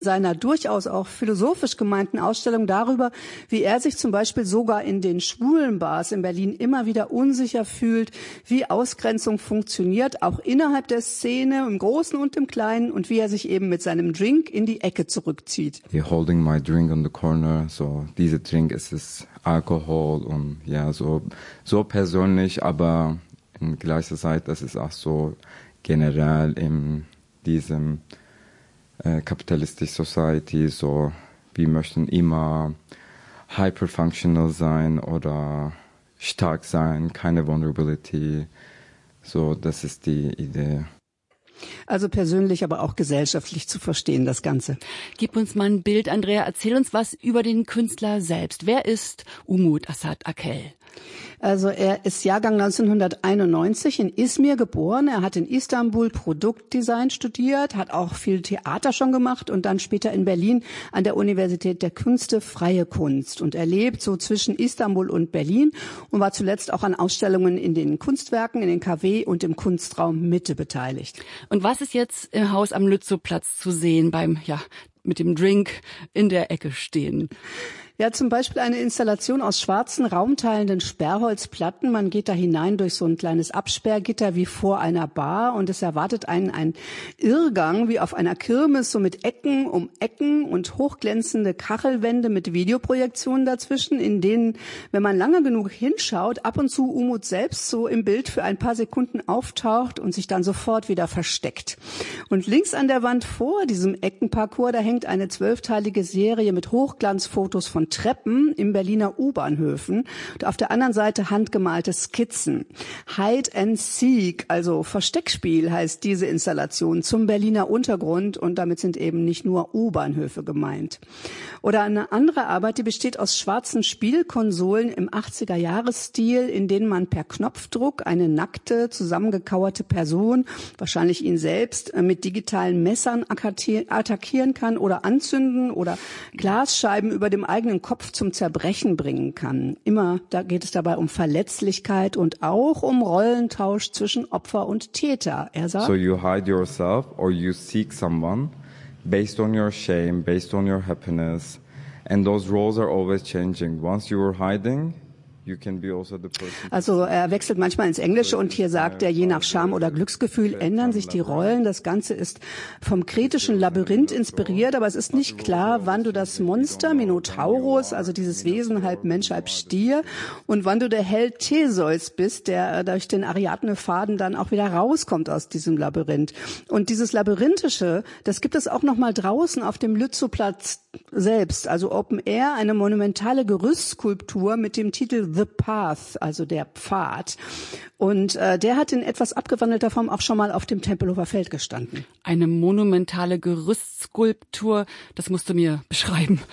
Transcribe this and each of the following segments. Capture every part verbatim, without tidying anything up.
seiner durchaus auch philosophisch gemeinten Ausstellung darüber, wie er sich zum Beispiel sogar in den schwulen Bars in Berlin immer wieder unsicher fühlt, wie Ausgrenzung funktioniert, auch innerhalb der Szene, im Großen und im Kleinen, und wie er sich eben mit seinem Drink in die Ecke zurückzieht. Yeah, holding my drink on the corner, so diese Drink ist es Alkohol und ja, so, so persönlich, aber in gleicher Zeit, das ist auch so generell in diesem Capitalistic Society, so wir möchten immer hyperfunctional sein oder stark sein, keine Vulnerability, so das ist die Idee. Also persönlich, aber auch gesellschaftlich zu verstehen, das Ganze. Gib uns mal ein Bild, Andrea, erzähl uns was über den Künstler selbst. Wer ist Umut Asad Akel? Also er ist Jahrgang neunzehnhunderteinundneunzig in Izmir geboren. Er hat in Istanbul Produktdesign studiert, hat auch viel Theater schon gemacht und dann später in Berlin an der Universität der Künste Freie Kunst. Und er lebt so zwischen Istanbul und Berlin und war zuletzt auch an Ausstellungen in den Kunstwerken, in den K W und im Kunstraum Mitte beteiligt. Und was ist jetzt im Haus am Lützowplatz zu sehen beim, ja, mit dem Drink in der Ecke stehen? Ja, zum Beispiel eine Installation aus schwarzen, raumteilenden Sperrholzplatten. Man geht da hinein durch so ein kleines Absperrgitter wie vor einer Bar und es erwartet einen ein Irrgang wie auf einer Kirmes, so mit Ecken um Ecken und hochglänzende Kachelwände mit Videoprojektionen dazwischen, in denen, wenn man lange genug hinschaut, ab und zu Umut selbst so im Bild für ein paar Sekunden auftaucht und sich dann sofort wieder versteckt. Und links an der Wand vor diesem Eckenparcours, da hängt eine zwölfteilige Serie mit Hochglanzfotos von Treppen in Berliner U-Bahnhöfen und auf der anderen Seite handgemalte Skizzen. Hide and Seek, also Versteckspiel heißt diese Installation zum Berliner Untergrund und damit sind eben nicht nur U-Bahnhöfe gemeint. Oder eine andere Arbeit, die besteht aus schwarzen Spielkonsolen im achtziger-Jahres-Stil, in denen man per Knopfdruck eine nackte, zusammengekauerte Person, wahrscheinlich ihn selbst, mit digitalen Messern attackieren kann oder anzünden oder Glasscheiben über dem eigenen Kopf zum Zerbrechen bringen kann. Immer da geht es dabei um Verletzlichkeit und auch um Rollentausch zwischen Opfer und Täter. Er sagt, So you hide yourself or you seek someone based on your shame, based on your happiness, and those roles are always changing. Once you were hiding, you can be also the person. Also er wechselt manchmal ins Englische und hier sagt er, je nach Scham oder Glücksgefühl ändern sich die Rollen. Das Ganze ist vom kretischen Labyrinth inspiriert, aber es ist nicht klar, wann du das Monster Minotaurus, also dieses Wesen halb Mensch, halb Stier, und wann du der Held Theseus bist, der durch den Ariadne-Faden dann auch wieder rauskommt aus diesem Labyrinth. Und dieses Labyrinthische, das gibt es auch noch mal draußen auf dem Lützowplatz selbst, also Open Air, eine monumentale Gerüstskulptur mit dem Titel The Path, also der Pfad. Und äh, der hat in etwas abgewandelter Form auch schon mal auf dem Tempelhofer Feld gestanden. Eine monumentale Gerüstskulptur, das musst du mir beschreiben.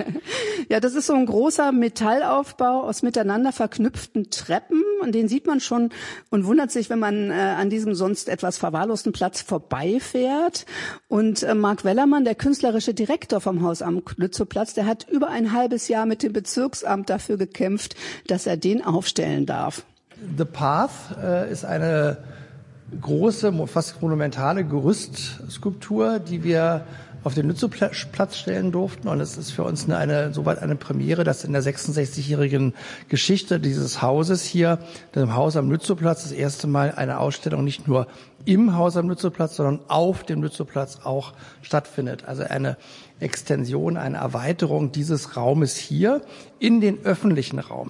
Ja, das ist so ein großer Metallaufbau aus miteinander verknüpften Treppen. Und den sieht man schon und wundert sich, wenn man äh, an diesem sonst etwas verwahrlosten Platz vorbeifährt. Und äh, Marc Wellermann, der künstlerische Direktor vom Haus am Lützowplatz, der hat über ein halbes Jahr mit dem Bezirksamt dafür gekämpft, dass er den aufstellen darf. The Path äh, ist eine große, fast monumentale Gerüstskulptur, die wir auf den Lützowplatz stellen durften. Und es ist für uns eine, eine soweit eine Premiere, dass in der sechsundsechzigjährigen Geschichte dieses Hauses hier, dem Haus am Lützowplatz, das erste Mal eine Ausstellung nicht nur im Haus am Lützowplatz, sondern auf dem Lützowplatz auch stattfindet. Also eine Extension, eine Erweiterung dieses Raumes hier in den öffentlichen Raum.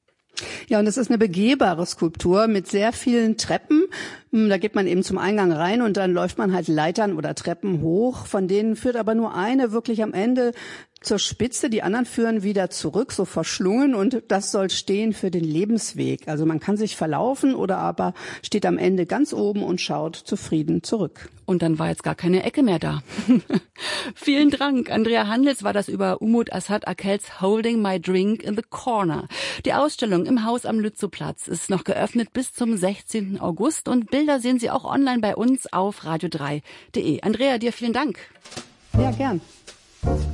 Ja, und es ist eine begehbare Skulptur mit sehr vielen Treppen. Da geht man eben zum Eingang rein und dann läuft man halt Leitern oder Treppen hoch. Von denen führt aber nur eine wirklich am Ende zur Spitze. Die anderen führen wieder zurück, so verschlungen. Und das soll stehen für den Lebensweg. Also man kann sich verlaufen oder aber steht am Ende ganz oben und schaut zufrieden zurück. Und dann war jetzt gar keine Ecke mehr da. Vielen Dank. Andrea Handels war das über Umut Asad Akels Holding My Drink in the Corner. Die Ausstellung im Haus am Lützowplatz ist noch geöffnet bis zum sechzehnten August und Bilder sehen Sie auch online bei uns auf radio drei punkt de. Andrea, dir vielen Dank. Ja, gern.